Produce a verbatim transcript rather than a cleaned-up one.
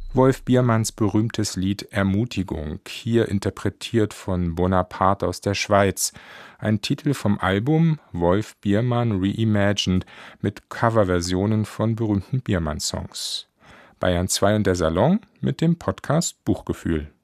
Wolf Biermanns berühmtes Lied »Ermutigung«, hier interpretiert von Bonaparte aus der Schweiz, ein Titel vom Album Wolf Biermann Reimagined mit Coverversionen von berühmten Biermann-Songs. Bayern zwei und der Salon mit dem Podcast Buchgefühl.